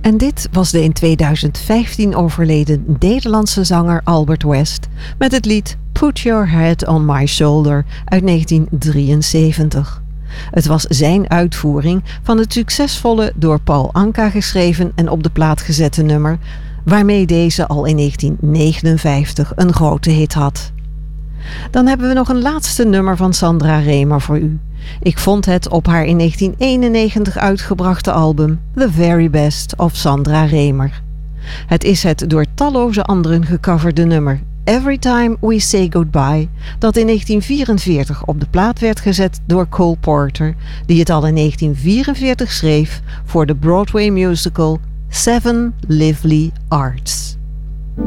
En dit was de in 2015 overleden Nederlandse zanger Albert West met het lied Put Your Head on My Shoulder uit 1973. Het was zijn uitvoering van het succesvolle, door Paul Anka geschreven en op de plaat gezette nummer, waarmee deze al in 1959 een grote hit had. Dan hebben we nog een laatste nummer van Sandra Remer voor u. Ik vond het op haar in 1991 uitgebrachte album The Very Best of Sandra Remer. Het is het door talloze anderen gecoverde nummer Every Time We Say Goodbye, dat in 1944 op de plaat werd gezet door Cole Porter, die het al in 1944 schreef voor de Broadway musical Seven Lively Arts.